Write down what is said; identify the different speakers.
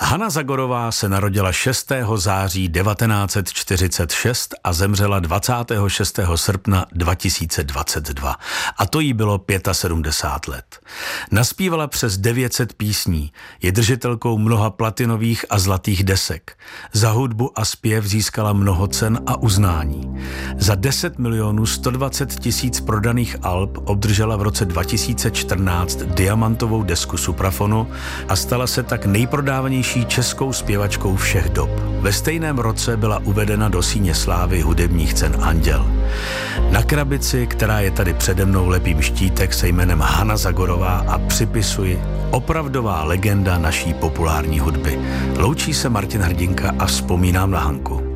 Speaker 1: Hana Zagorová se narodila 6. září 1946 a zemřela 26. srpna 2022. A to jí bylo 75 let. Naspívala přes 900 písní, je držitelkou mnoha platinových a zlatých desek. Za hudbu a zpěv získala mnoho cen a uznání. Za 10 120 000 prodaných alb obdržela v roce 2014 diamantovou desku Suprafonu a stala se tak nejprodávanější českou zpěvačkou všech dob. Ve stejném roce byla uvedena do síně slávy hudebních cen Anděl. Na krabici, která je tady přede mnou, lepím štítek se jménem Hana Zagorová a připisuji opravdová legenda naší populární hudby. Loučí se Martin Hrdinka a vzpomínám na Hanku.